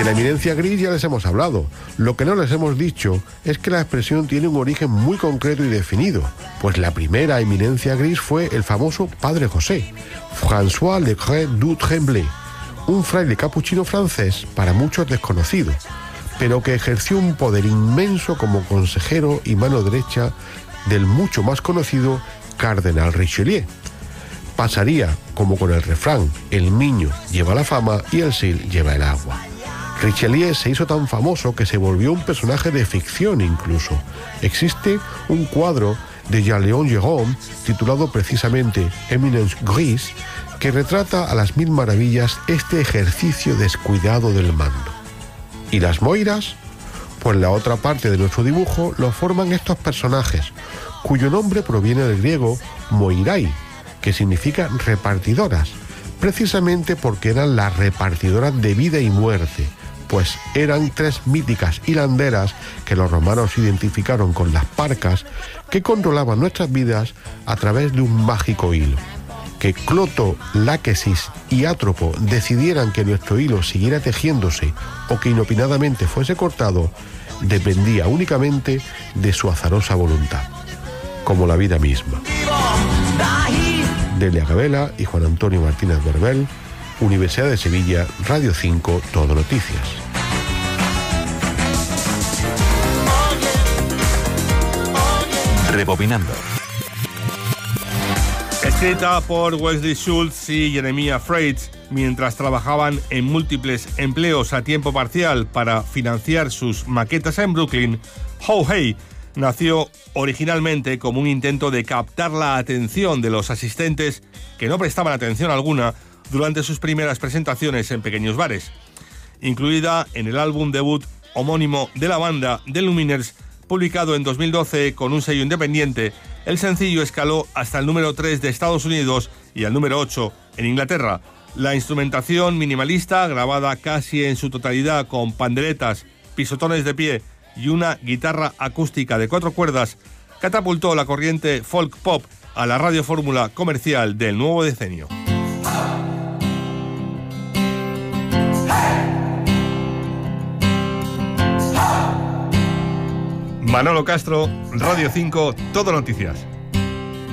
la eminencia gris ya les hemos hablado. Lo que no les hemos dicho es que la expresión tiene un origen muy concreto y definido, pues la primera eminencia gris fue el famoso Padre José, François Legret du Tremblay, un fraile capuchino francés para muchos desconocido, pero que ejerció un poder inmenso como consejero y mano derecha del mucho más conocido Cardenal Richelieu. Pasaría como con el refrán: el niño lleva la fama y el sil lleva el agua. Richelieu se hizo tan famoso que se volvió un personaje de ficción incluso. Existe un cuadro de Jean-Léon Gérôme titulado precisamente Eminence Grise, que retrata a las mil maravillas este ejercicio descuidado del mando. ¿Y las moiras? Pues la otra parte de nuestro dibujo lo forman estos personajes, cuyo nombre proviene del griego moirai, que significa repartidoras, precisamente porque eran las repartidoras de vida y muerte, pues eran tres míticas hilanderas que los romanos identificaron con las parcas, que controlaban nuestras vidas a través de un mágico hilo. Que Cloto, Láquesis y Átropo decidieran que nuestro hilo siguiera tejiéndose o que inopinadamente fuese cortado dependía únicamente de su azarosa voluntad, como la vida misma. Delia Gabela y Juan Antonio Martínez Berbel, Universidad de Sevilla, Radio 5, Todo Noticias. Rebobinando. Escrita por Wesley Schultz y Jeremiah Freites mientras trabajaban en múltiples empleos a tiempo parcial para financiar sus maquetas en Brooklyn, How Hey nació originalmente como un intento de captar la atención de los asistentes que no prestaban atención alguna durante sus primeras presentaciones en pequeños bares. Incluida en el álbum debut homónimo de la banda, The Lumineers, publicado en 2012 con un sello independiente, el sencillo escaló hasta el número 3 de Estados Unidos y al número 8 en Inglaterra. La instrumentación minimalista, grabada casi en su totalidad con panderetas, pisotones de pie y una guitarra acústica de 4 cuerdas, catapultó la corriente folk pop a la radiofórmula comercial del nuevo decenio. Manolo Castro, Radio 5, Todo Noticias.